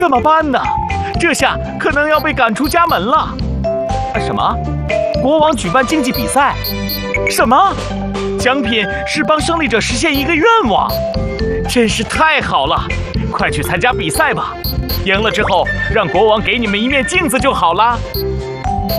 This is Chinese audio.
怎么办呢？这下可能要被赶出家门了。什么？国王举办竞技比赛？什么？奖品是帮胜利者实现一个愿望，真是太好了！快去参加比赛吧！赢了之后，让国王给你们一面镜子就好啦。